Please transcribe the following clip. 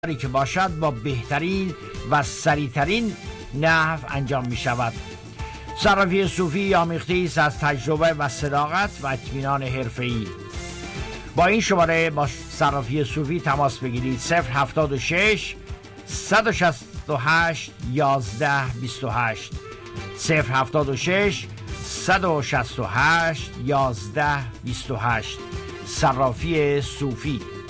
که باشد با بهترین و سریعترین نحو انجام می شود. صرافی صوفی آمیخته است از تجربه و صداقت و اطمینان حرفه‌ای. با این شماره با صرافی صوفی تماس بگیرید: 076 168 11 28 076 168 11 28. صرافی صوفی.